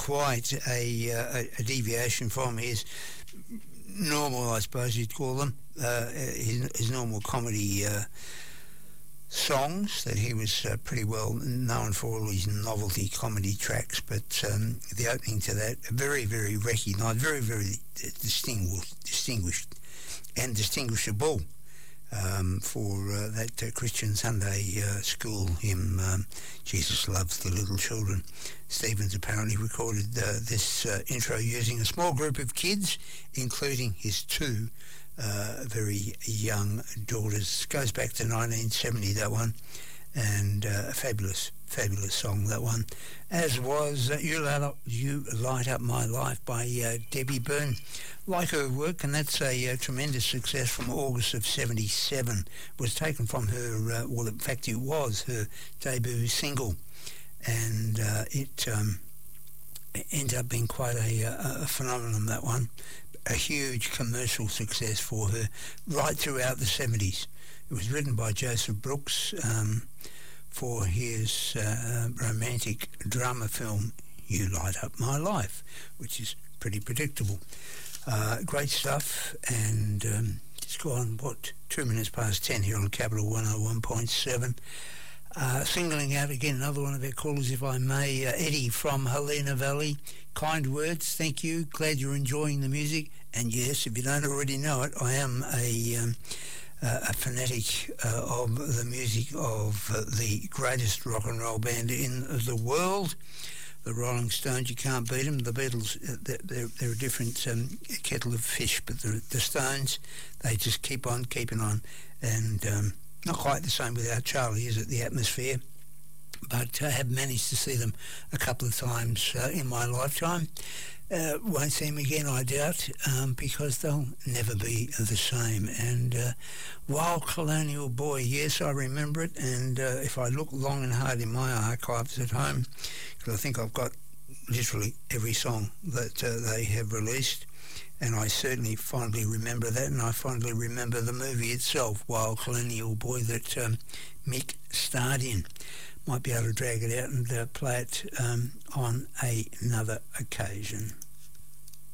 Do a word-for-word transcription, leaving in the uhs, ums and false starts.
quite a, uh, a deviation from his normal, I suppose you'd call them, uh, his, his normal comedy uh, songs that he was uh, pretty well known for, all his novelty comedy tracks. But um, the opening to that, very, very recognised, very, very distinguished, distinguished and distinguishable um, for uh, that uh, Christian Sunday uh, school hymn, um, Jesus Loves the Little Children. Stevens apparently recorded uh, this uh, intro using a small group of kids, including his two uh, very young daughters. Goes back to nineteen seventy, that one, and uh, a fabulous, fabulous song, that one, as was uh, You Light Up, You Light Up My Life by uh, Debbie Byrne. Like her work, and that's a uh, tremendous success from August of seventy-seven, was taken from her, uh, well, in fact, it was her debut single, and uh, it um, ended up being quite a, a, a phenomenon, that one. A huge commercial success for her right throughout the seventies. It was written by Joseph Brooks um, for his uh, romantic drama film You Light Up My Life, which is pretty predictable. Uh, great stuff, and um, it's gone, what, two minutes past ten here on Capital one oh one point seven. Uh, singling out again another one of our callers, if I may, uh, Eddie from Helena Valley. Kind words, thank you, glad you're enjoying the music. And yes, if you don't already know it, I am a, um, uh, a fanatic uh, of the music of uh, the greatest rock and roll band in the world, the Rolling Stones. You can't beat them. The Beatles, uh, they're, they're a different um, kettle of fish, but the, the Stones, they just keep on keeping on. And um, not quite the same without Charlie, is it, the atmosphere? But I uh, have managed to see them a couple of times uh, in my lifetime. Uh, won't see them again, I doubt, um, because they'll never be the same. And uh, Wild Colonial Boy, yes, I remember it. And uh, if I look long and hard in my archives at home, because I think I've got literally every song that uh, they have released, and I certainly fondly remember that, and I fondly remember the movie itself, Wild Colonial Boy, that um, Mick starred in. Might be able to drag it out and uh, play it um, on a, another occasion.